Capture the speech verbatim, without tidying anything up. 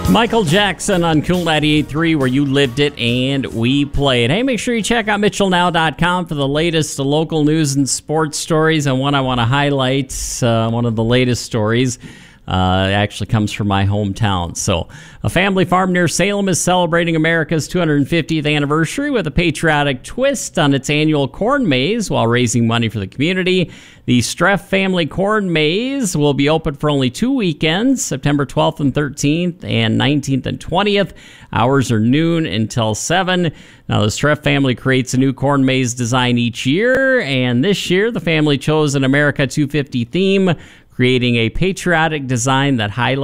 Michael Jackson on Cool ninety-eight point three, where you lived it and we played. Hey, make sure you check out Mitchell Now dot com for the latest local news and sports stories. And one I want to highlight, uh, one of the latest stories, uh, actually comes from my hometown. So, a family farm near Salem is celebrating America's two hundred fiftieth anniversary with a patriotic twist on its annual corn maze while raising money for the community. The Streff Family Corn Maze will be open for only two weekends, September twelfth and thirteenth and nineteenth and twentieth. Hours are noon until seven. Now, the Streff family creates a new corn maze design each year, and this year the family chose an America two hundred fifty theme, creating a patriotic design that highlights